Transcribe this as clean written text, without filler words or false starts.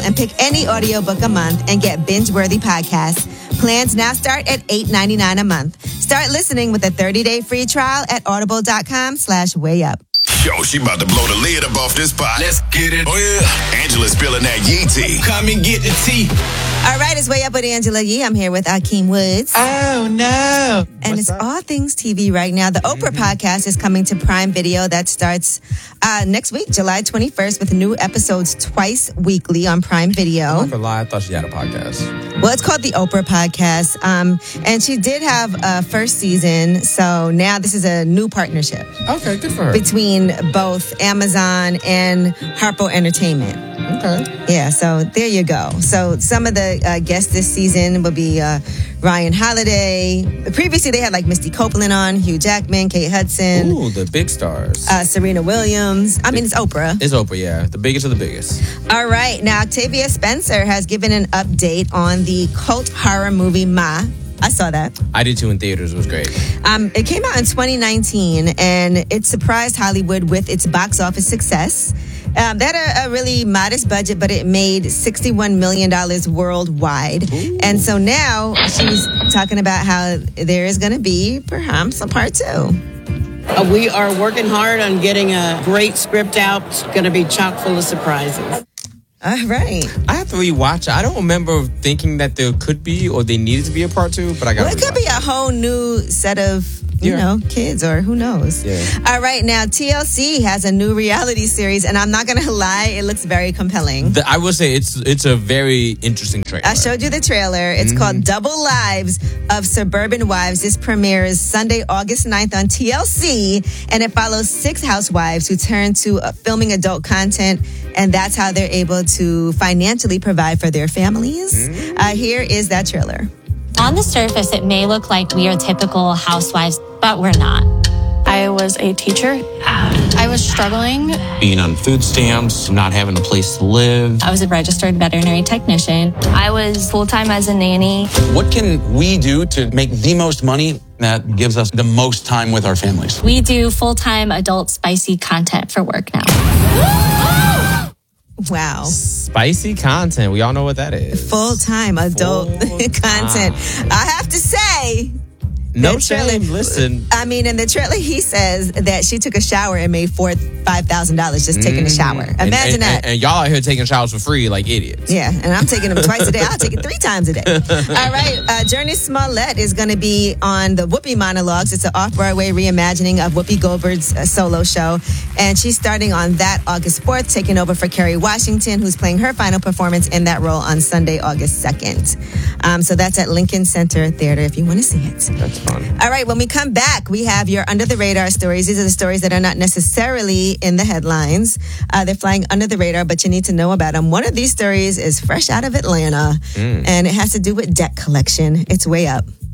and pick any audiobook a month and get binge-worthy podcasts. Plans now start at $8.99 a month. Start listening with a 30-day free trial at audible.com/wayup. Yo, she about to blow the lid up off this pot. Let's get it. Oh, yeah. Angela's spilling that Yee tea. Come and get the tea. All right, it's Way Up with Angela Yee. I'm here with Akeem Woods. Oh, no. And it's all things TV right now. The Oprah podcast is coming to Prime Video. That starts next week, July 21st, with new episodes twice weekly on Prime Video. I'm not gonna lie, I thought she had a podcast. Well, it's called the Oprah Podcast. And she did have a first season. So now this is a new partnership. Okay, good for her. Between both Amazon and Harpo Entertainment. Okay. Yeah, so there you go. So some of the guests this season will be Ryan Holiday. Previously, they had like Misty Copeland on, Hugh Jackman, Kate Hudson. Ooh, the big stars. Serena Williams. I mean, it's Oprah. It's Oprah, yeah. The biggest of the biggest. All right. Now, Octavia Spencer has given an update on the cult horror movie Ma. I saw that. I did too in theaters. It was great. It came out in 2019, and it surprised Hollywood with its box office success. They had a really modest budget, but it made $61 million worldwide. Ooh. And so now she's talking about how there is going to be perhaps a part 2. We are working hard on getting a great script out. It's going to be chock full of surprises. All right. I have to rewatch it. I don't remember thinking that there could be or they needed to be a part 2, but I got. Well, it could be a whole new set of you know, kids or who knows. Yeah. All right, now TLC has a new reality series, and I'm not going to lie, it looks very compelling. I will say it's a very interesting trailer. I showed you the trailer. It's called Double Lives of Suburban Wives. This premieres Sunday, August 9th on TLC, and it follows 6 housewives who turn to filming adult content, and that's how they're able to financially provide for their families. Here is that trailer. On the surface, it may look like we are typical housewives, but we're not. I was a teacher. I was struggling. Being on food stamps, not having a place to live. I was a registered veterinary technician. I was full-time as a nanny. What can we do to make the most money that gives us the most time with our families? We do full-time adult spicy content for work now. Wow. Spicy content. We all know what that is. Full-time adult content. I have to say... No shame. Listen. I mean, in the trailer, he says that she took a shower and made $5,000 just taking a shower. Imagine that. And y'all out here taking showers for free like idiots. Yeah, and I'm taking them twice a day. I'll take it 3 times a day. All right, Journey Smollett is going to be on the Whoopi Monologues. It's an off-Broadway reimagining of Whoopi Goldberg's solo show. And she's starting on that August 4th, taking over for Kerry Washington, who's playing her final performance in that role on Sunday, August 2nd. So that's at Lincoln Center Theater if you want to see it. That's fun. All right, when we come back, we have your under the radar stories. These are the stories that are not necessarily in the headlines. They're flying under the radar, but you need to know about them. One of these stories is fresh out of Atlanta, and it has to do with debt collection. It's way up.